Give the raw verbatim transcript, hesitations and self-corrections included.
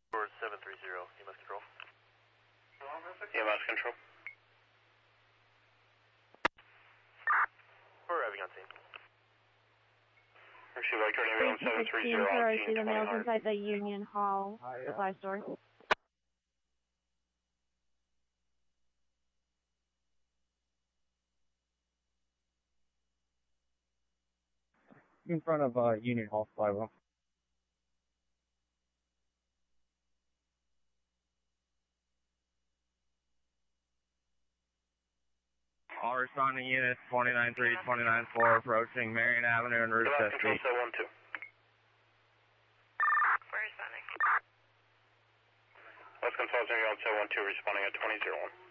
Or seven three zero, E M S control. E M S control. We're arriving on scene. Receive Victor Navy on seven three zero on scene. The males inside the Union Hall supply store. In front of uh, Union Hall supply room. All responding units, twenty-nine three, twenty-nine four, approaching Marion Avenue and Route Control fifty. seven one two. We're responding. West Consulting on seven one two, responding at twenty zero one.